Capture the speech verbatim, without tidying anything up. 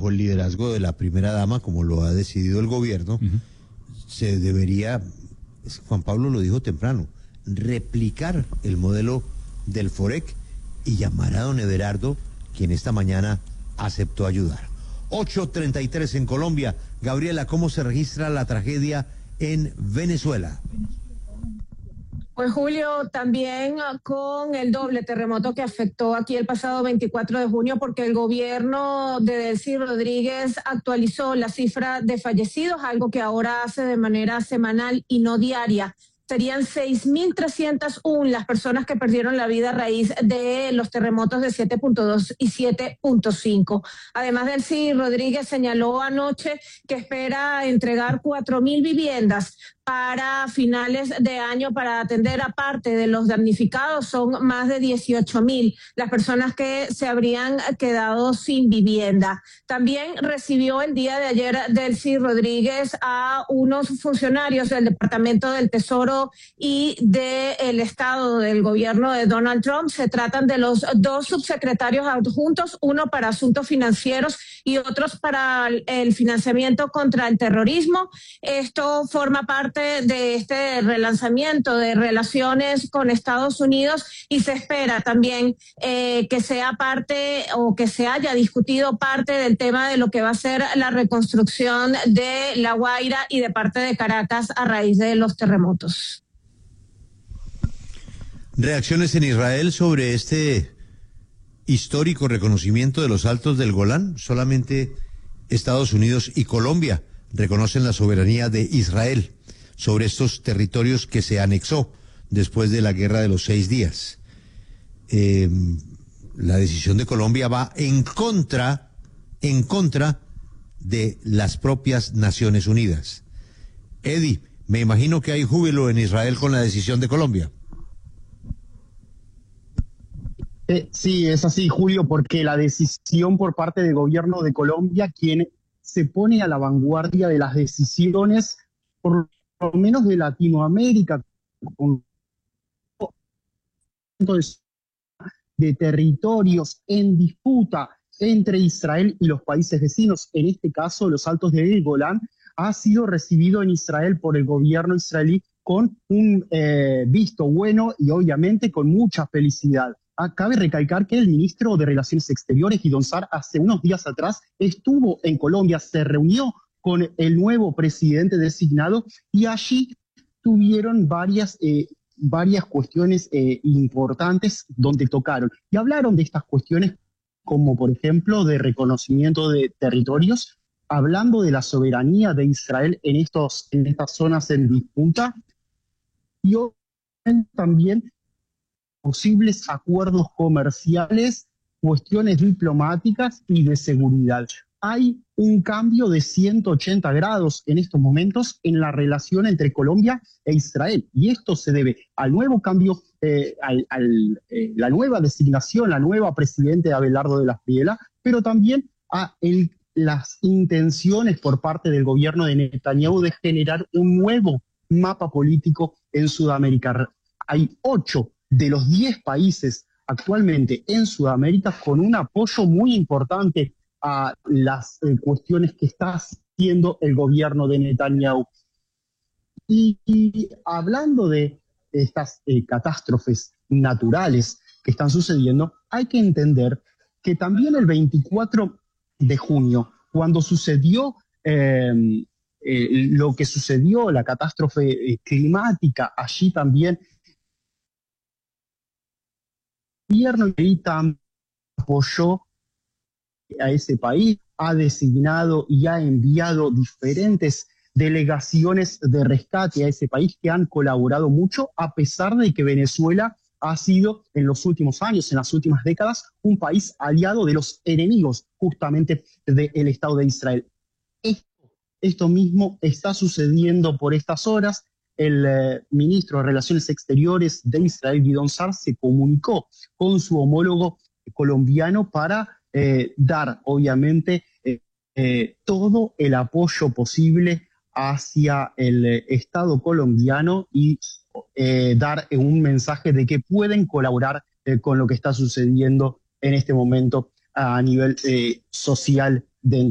bajo el liderazgo de la primera dama, como lo ha decidido el gobierno, uh-huh. se debería, Juan Pablo lo dijo temprano, replicar el modelo del Forec y llamar a don Everardo, quien esta mañana aceptó ayudar. ocho treinta y tres en Colombia. Gabriela, ¿cómo se registra la tragedia en Venezuela? Pues Julio, también con el doble terremoto que afectó aquí el pasado veinticuatro de junio, porque el gobierno de Delcy Rodríguez actualizó la cifra de fallecidos, algo que ahora hace de manera semanal y no diaria. Serían seis mil trescientas una las personas que perdieron la vida a raíz de los terremotos de siete punto dos y siete punto cinco. Además, Delcy Rodríguez señaló anoche que espera entregar cuatro mil viviendas para finales de año para atender a parte de los damnificados. Son más de dieciocho mil las personas que se habrían quedado sin vivienda. También recibió el día de ayer Delcy Rodríguez a unos funcionarios del Departamento del Tesoro y del Estado del gobierno de Donald Trump. Se tratan de los dos subsecretarios adjuntos, uno para asuntos financieros y otros para el financiamiento contra el terrorismo. Esto forma parte de este relanzamiento de relaciones con Estados Unidos y se espera también eh, que sea parte o que se haya discutido parte del tema de lo que va a ser la reconstrucción de La Guaira y de parte de Caracas a raíz de los terremotos. Reacciones en Israel sobre este histórico reconocimiento de los Altos del Golán. Solamente Estados Unidos y Colombia reconocen la soberanía de Israel sobre estos territorios que se anexó después de la Guerra de los Seis Días. Eh, la decisión de Colombia va en contra, en contra de las propias Naciones Unidas. Eddie, me imagino que hay júbilo en Israel con la decisión de Colombia. Eh, sí, es así, Julio, porque la decisión por parte del gobierno de Colombia, quien se pone a la vanguardia de las decisiones, por lo menos de Latinoamérica, con de territorios en disputa entre Israel y los países vecinos, en este caso los Altos del Golán, ha sido recibido en Israel por el gobierno israelí con un eh, visto bueno y obviamente con mucha felicidad. Cabe recalcar que el ministro de Relaciones Exteriores, Guidón Sar, hace unos días atrás estuvo en Colombia, se reunió con el nuevo presidente designado y allí tuvieron varias, eh, varias cuestiones eh, importantes donde tocaron. Y hablaron de estas cuestiones como, por ejemplo, de reconocimiento de territorios, hablando de la soberanía de Israel en, estos, en estas zonas en disputa y también posibles acuerdos comerciales, cuestiones diplomáticas y de seguridad. Hay un cambio de ciento ochenta grados en estos momentos en la relación entre Colombia e Israel. Y esto se debe al nuevo cambio, eh, al, al, eh, la nueva designación, la nueva presidenta Abelardo de la Espriella, pero también a el, las intenciones por parte del gobierno de Netanyahu de generar un nuevo mapa político en Sudamérica. Hay ocho de los diez países actualmente en Sudamérica con un apoyo muy importante a las eh, cuestiones que está haciendo el gobierno de Netanyahu. Y, y hablando de estas eh, catástrofes naturales que están sucediendo, hay que entender que también el veinticuatro de junio, cuando sucedió eh, eh, lo que sucedió, la catástrofe eh, climática, allí también el gobierno de Italia apoyó a ese país, ha designado y ha enviado diferentes delegaciones de rescate a ese país que han colaborado mucho, a pesar de que Venezuela ha sido en los últimos años, en las últimas décadas, un país aliado de los enemigos justamente del Estado de Israel. Esto, esto mismo está sucediendo por estas horas. El eh, ministro de Relaciones Exteriores de Israel, Guidón Sar, se comunicó con su homólogo colombiano para eh, dar, obviamente, eh, eh, todo el apoyo posible hacia el eh, Estado colombiano y eh, dar eh, un mensaje de que pueden colaborar eh, con lo que está sucediendo en este momento a nivel eh, social dentro